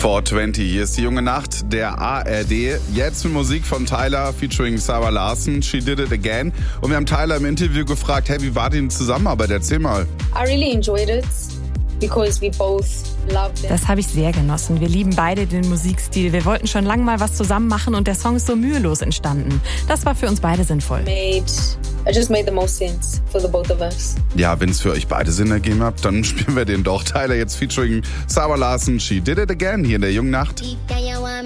420, hier ist die junge Nacht der ARD. Jetzt mit Musik von Tyler featuring Sarah Larson, She Did It Again. Und wir haben Tyler im Interview gefragt, hey, wie war die Zusammenarbeit? Erzähl mal. I really enjoyed it because we both loved it. Das habe ich sehr genossen. Wir lieben beide den Musikstil. Wir wollten schon lange mal was zusammen machen und der Song ist so mühelos entstanden. Das war für uns beide sinnvoll. It just made the most sense for the both of us. Ja, wenn es für euch beide Sinn ergeben hat, dann spielen wir den doch. Tyler jetzt featuring Sarah Larson, She Did It Again hier in der jungen Nacht.